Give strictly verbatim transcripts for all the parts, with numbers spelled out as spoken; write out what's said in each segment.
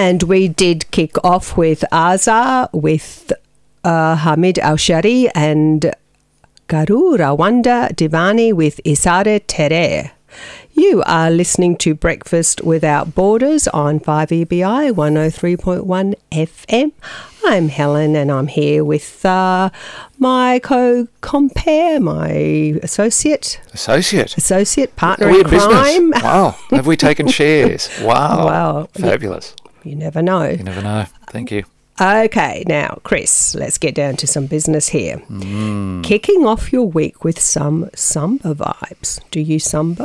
And we did kick off with Aza, with uh, Hamid Al-Shari, and Garu Rawanda Divani with Isare Tere. You are listening to Breakfast Without Borders on five E B I one oh three point one F M. I'm Helen, and I'm here with uh, my co-compare, my associate. Associate? Associate, partner Are we in crime. Business? Wow. Have we taken shares? Wow. Wow. Fabulous. You, you never know. You never know. Thank you. Okay, now, Chris, let's get down to some business here. Mm. Kicking off your week with some Samba vibes. Do you Samba?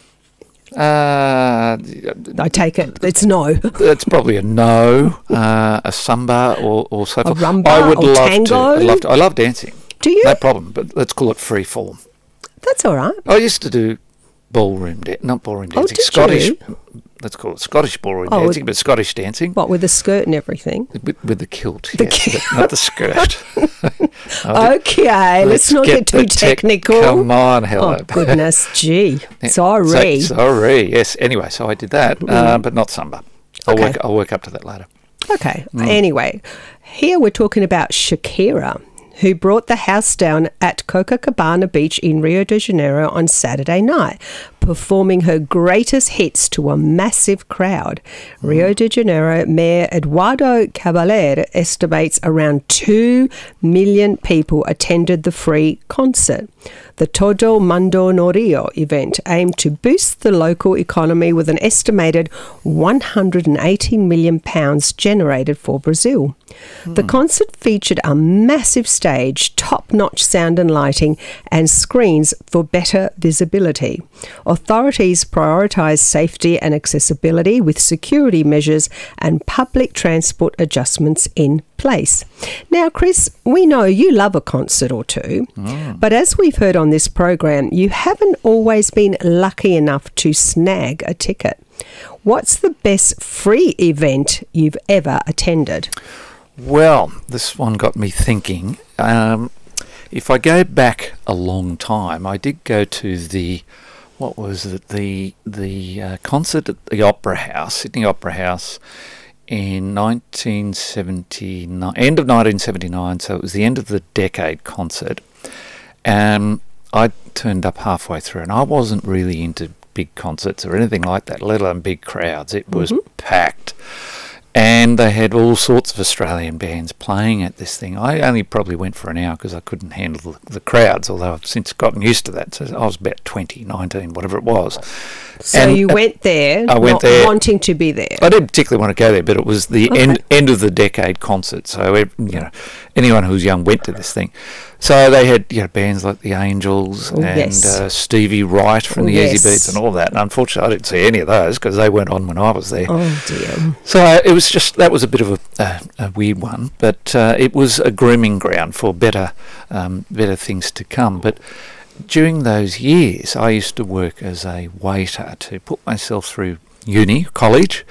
Uh, I take it it's no. It's probably a no. Uh, a samba or, or so forth. A rumba I would or love tango? to. I love to. I love dancing. Do you? No problem, but let's call it free form. That's all right. I used to do ballroom dancing, not ballroom Oh, dancing, did Scottish, you? let's call it Scottish ballroom Oh, dancing, with- but Scottish dancing. What, with the skirt and everything? With, with the kilt, The yes, kilt. but not the skirt. I'll do- Okay, let's, not get, too the tech- technical. Come on, Helen. Oh, goodness, gee. Yeah, Sorry. So, sorry, yes. Anyway, so I did that, uh, but not samba. I'll Okay. work. I'll work up to that later. Okay, anyway, here we're talking about Shakira, who brought the house down at Copacabana Beach in Rio de Janeiro on Saturday night, performing her greatest hits to a massive crowd. Mm. Rio de Janeiro Mayor Eduardo Cavaler estimates around two million people attended the free concert. The Todo Mundo no Rio event aimed to boost the local economy with an estimated one hundred eighty million pounds generated for Brazil. Mm. The concert featured a massive stage, top-notch sound and lighting, and screens for better visibility. Authorities prioritised safety and accessibility with security measures and public transport adjustments in place. Now, Chris, we know you love a concert or two, mm. but as we've heard on this program, you haven't always been lucky enough to snag a ticket. What's the best free event you've ever attended? Well, this one got me thinking. Um, if I go back a long time, I did go to the, what was it, the the uh, concert at the Opera House, Sydney Opera House, in nineteen seventy-nine, end of nineteen seventy-nine, so it was the end of the decade concert. And I turned up halfway through, and I wasn't really into big concerts or anything like that, let alone big crowds. It was mm-hmm. packed. And they had all sorts of Australian bands playing at this thing. I only probably went for an hour because I couldn't handle the, the crowds, although I've since gotten used to that. So I was about twenty, nineteen, whatever it was. So and you went there, I went not there, wanting to be there. I didn't particularly want to go there, but it was the Okay. end end of the decade concert. So you know, anyone who was young went to this thing. So they had you know bands like the Angels Oh, and yes. uh, Stevie Wright from Oh, the yes. Easy Beats and all that. And unfortunately, I didn't see any of those because they weren't on when I was there. Oh, dear. So uh, it was just, that was a bit of a, uh, a weird one, but uh, it was a grooming ground for better um, better things to come. But during those years, I used to work as a waiter to put myself through uni, college,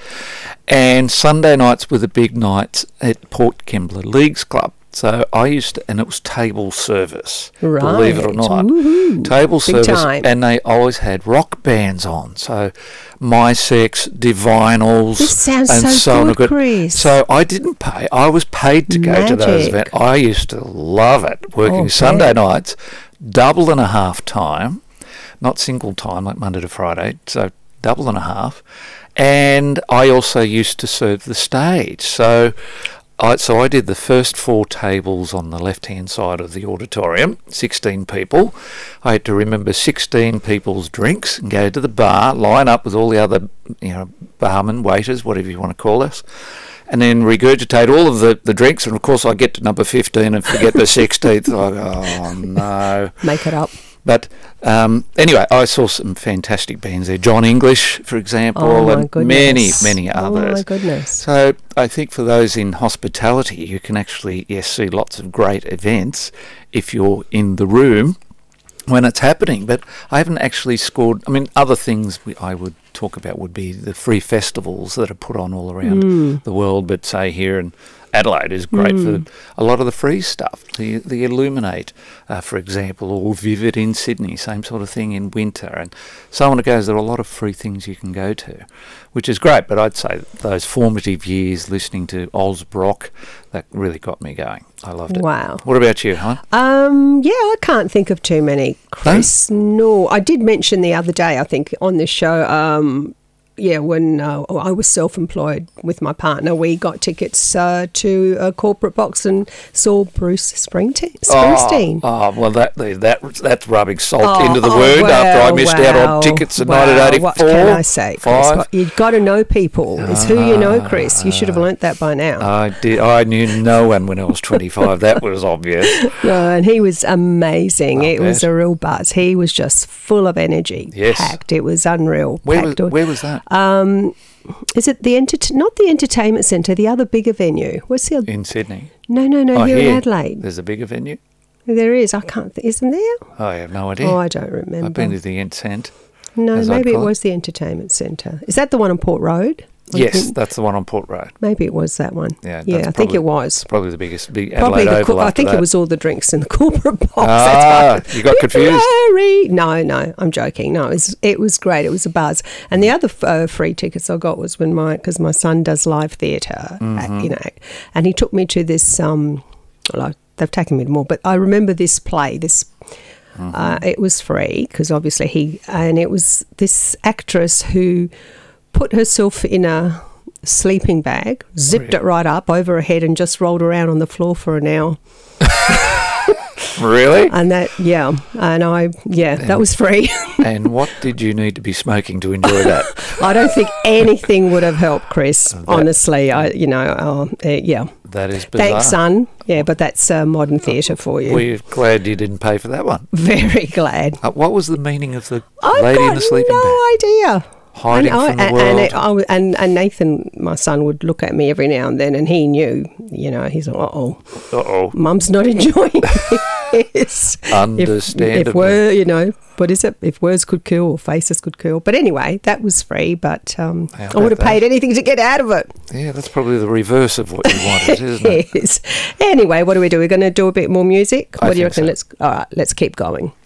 and Sunday nights were the big nights at Port Kembla Leagues Club. So I used to, and it was table service, Right. believe it or not. Woohoo. Table Big service, time. and they always had rock bands on. So My Sex, Divinals, This sounds and so, so good, on. Chris. So I didn't pay. I was paid to go to those Magic. events. I used to love it, working Oh, Sunday bet. nights, double and a half time, not single time like Monday to Friday, so double and a half. And I also used to serve the stage. So I, so I did the first four tables on the left-hand side of the auditorium, sixteen people. I had to remember sixteen people's drinks and go to the bar, line up with all the other, you know, barmen, waiters, whatever you want to call us, and then regurgitate all of the, the drinks. And of course, I get to number fifteen and forget the sixteenth. I go, oh no. Make it up. But um, anyway, I saw some fantastic bands there. John English, for example, Oh, my and goodness. many, many others. Oh, my goodness. So I think for those in hospitality, you can actually, yes, see lots of great events if you're in the room when it's happening. But I haven't actually scored. I mean, other things we, I would talk about would be the free festivals that are put on all around Mm. the world, but say here in Adelaide is great Mm. for a lot of the free stuff. The the Illuminate, uh, for example, or Vivid in Sydney, same sort of thing in winter, and so on it goes. There are a lot of free things you can go to, which is great. But I'd say those formative years listening to Oz Brock, that really got me going. I loved it. Wow. What about you, huh? Um, yeah, I can't think of too many, Chris. No, I did mention the other day, I think, on this show, um, yeah, when uh, I was self-employed with my partner, we got tickets uh, to a corporate box and saw Bruce Springsteen. Springsteen. Oh, oh, well, that that that's rubbing salt Oh, into the oh, wound after I well, missed out wow, on tickets in wow. nineteen eighty-four. What can I say, Chris? Five. What- You've got to know people. It's who you know, Chris. You should have learnt that by now. I did. I knew no one when I was twenty-five. That was obvious. No, and he was amazing. I it was bet. a real buzz. He was just full of energy. Yes. Packed. It was unreal. Where was, Packed. where was that? Um, is it the enter- not the entertainment centre, the other bigger venue? What's the other? In Sydney. No, no, no, Oh, here in here. Adelaide. There's a bigger venue. There is. I can't. Th- isn't there? Oh, I have no idea. Oh, I don't remember. I've been to the Incent. no, as I'd maybe it call it. was the entertainment centre. Is that the one on Port Road? I Yes, think- that's the one on Port Road. maybe it was that one. Yeah, yeah, that's I think probably- it was. It's probably the biggest big Probably Adelaide the. Oval Co- I after think that. it was all the drinks in the corporate box. Ah, That's why. you got confused. Blurry. No, no, I'm joking. No, it was it was great. It was a buzz. And the other uh, free tickets I got was when my because my son does live theater Mm-hmm. you know, and he took me to this. Um, well, I, they've taken me to more, but I remember this play. This. Mm-hmm. Uh, it was free because obviously he and it was this actress who put herself in a sleeping bag, zipped Really? it right up over her head, and just rolled around on the floor for an hour. Really? And that, yeah, and I, yeah, that was free. And what did you need to be smoking to enjoy that? I don't think anything would have helped, Chris. That- honestly, I, you know, uh, uh, yeah. That is bizarre. Thanks, son. Yeah, but that's uh, modern theatre for you. We're glad you didn't pay for that one. Very glad. Uh, what was the meaning of the I've lady got in the sleeping no bag? idea. Hiding and, I- from the and, world? and, it- I w- and, and Nathan, my son, would look at me every now and then, and he knew, you know, he's like, uh-oh, Uh-oh. Mum's not enjoying this. If, Understandably. if we're, you know, what is it? If words could kill or faces could kill. But anyway, that was free, but um, How I would have about paid that? anything to get out of it. Yeah, that's probably the reverse of what you wanted, isn't it? Yes. Anyway, what do we do? We're going to do a bit more music? I What do you think reckon? so. Let's, all right, let's keep going.